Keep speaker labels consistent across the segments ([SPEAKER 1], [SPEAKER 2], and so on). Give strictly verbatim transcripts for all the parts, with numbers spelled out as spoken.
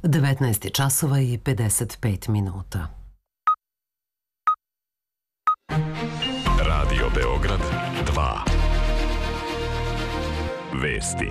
[SPEAKER 1] devetnaest časova i pedeset pet minuta.
[SPEAKER 2] Radio Beograd dva. Vesti.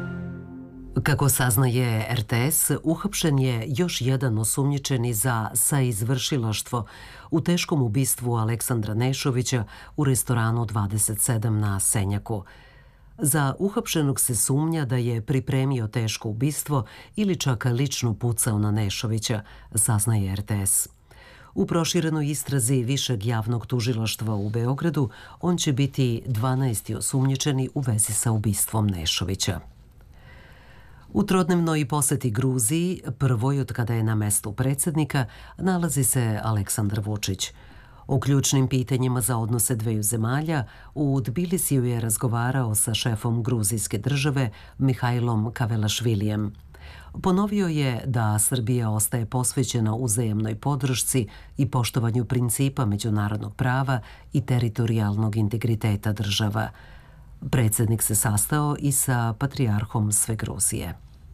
[SPEAKER 1] Kako saznaje er te es, uhapšen je još jedan osumnjičeni za saizvršilaštvo u teškom ubistvu Aleksandra Nešovića u restoranu dvadeset sedam na Senjaku. Za uhapšenog se sumnja da je pripremio teško ubistvo ili čak lično pucao na Nešovića, saznaje er te es. U proširenoj istrazi Višeg javnog tužilaštva u Beogradu on će biti dvanaesti osumnjičeni u vezi sa ubistvom Nešovića. U trodnevnoj poseti Gruziji, prvoj od kada je na mestu predsjednika, nalazi se Aleksandar Vučić. O ključnim pitanjima za odnose dveju zemalja u Tbilisiju je razgovarao sa šefom gruzijske države Mihajlom Kavelašvilijem. Ponovio je da Srbija ostaje posvećena uzajamnoj podršci i poštovanju principa međunarodnog prava i teritorijalnog integriteta država. Predsjednik se sastao i sa patrijarhom sve Gruzije.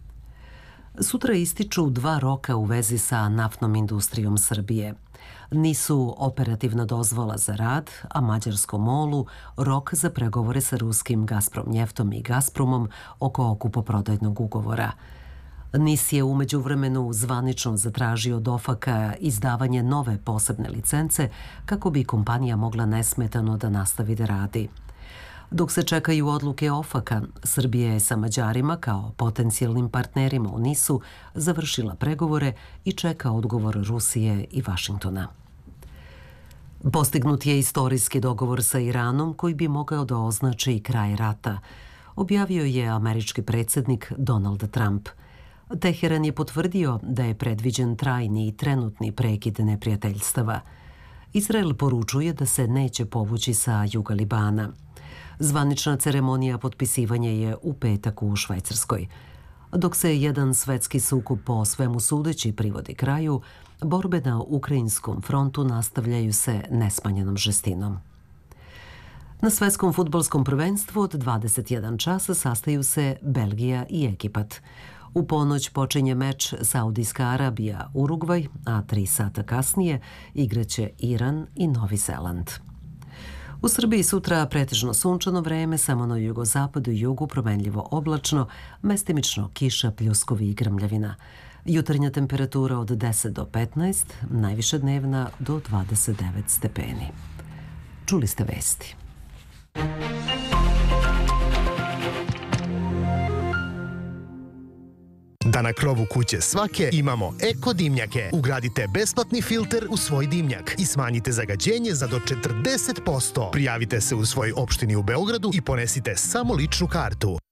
[SPEAKER 1] Sutra ističu dva roka u vezi sa naftnom industrijom Srbije. Nisu operativna dozvola za rad, a mađarskom molu rok za pregovore sa ruskim Gazpromnjeftom i Gazpromom oko kupoprodajnog ugovora. NIS je u međuvremenu zvanično zatražio od OFAK-a izdavanje nove posebne licence kako bi kompanija mogla nesmetano da nastavi da radi. Dok se čekaju odluke OFAK-a, Srbija je sa Mađarima kao potencijalnim partnerima u NIS-u završila pregovore i čeka odgovor Rusije i Vašingtona. Postignut je istorijski dogovor sa Iranom koji bi mogao da označi kraj rata, objavio je američki predsjednik Donald Trump. Teheran je potvrdio da je predviđen trajni i trenutni prekid neprijateljstava. Izrael poručuje da se neće povući sa juga Libana. Zvanična ceremonija potpisivanja je u petak u Švajcarskoj. Dok se jedan svetski sukob po svemu sudeći privodi kraju, borbe na ukrajinskom frontu nastavljaju se nesmanjenom žestinom. Na svetskom fudbalskom prvenstvu od dvadeset jedan časa sastaju se Belgija i Egipat. U ponoć počinje meč Saudijska Arabija Urugvaj, a tri sata kasnije igraće Iran i Novi Zeland. U Srbiji sutra pretežno sunčano vreme, samo na jugozapadu i jugu promenljivo oblačno, mestimično kiša, pljuskovi i grmljavina. Jutarnja temperatura od deset do petnaest, najviša dnevna do dvadeset devet stepeni. Čuli ste vesti.
[SPEAKER 3] Da na krovu kuće svake imamo eko dimnjake. Ugradite besplatni filter u svoj dimnjak i smanjite zagađenje za do četrdeset posto. Prijavite se u svojoj opštini u Beogradu i ponesite samo ličnu kartu.